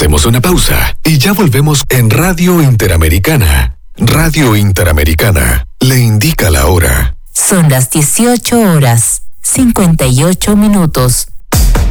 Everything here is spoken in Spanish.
Hacemos una pausa y ya volvemos en Radio Interamericana. Radio Interamericana le indica la hora. Son las 18 horas, 58 minutos.